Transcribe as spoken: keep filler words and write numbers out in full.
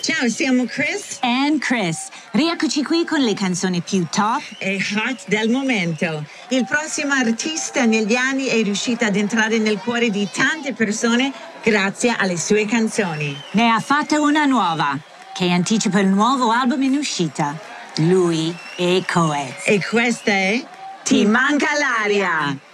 Ciao, siamo Chris and Chris. Rieccoci qui con le canzoni più top e hot del momento. Il prossimo artista negli anni è riuscito ad entrare nel cuore di tante persone grazie alle sue canzoni. Ne ha fatta una nuova, che anticipa il nuovo album in uscita. Lui e Coez. E questa è Ti manca l'aria.